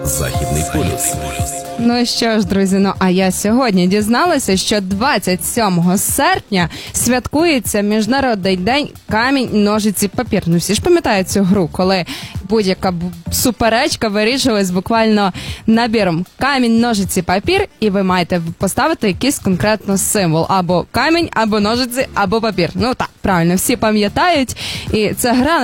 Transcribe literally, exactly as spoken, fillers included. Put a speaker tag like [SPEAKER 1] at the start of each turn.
[SPEAKER 1] Західний полюс.
[SPEAKER 2] Ну що ж, друзі, ну а я сьогодні дізналася, що двадцять сьомого серпня святкується Міжнародний день камінь, ножиці, папір. Ну всі ж пам'ятають цю гру, коли будь-яка суперечка вирішилась буквально набіром камінь, ножиці, папір, і ви маєте поставити якийсь конкретно символ. Або камінь, або ножиці, або папір. Ну так, правильно, всі пам'ятають. І ця гра